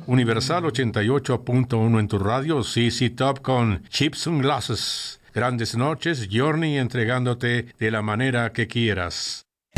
Universal 88.1 en tu radio, CC Top con Cheap Sunglasses. Grandes noches, Journey entregándote de la manera que quieras.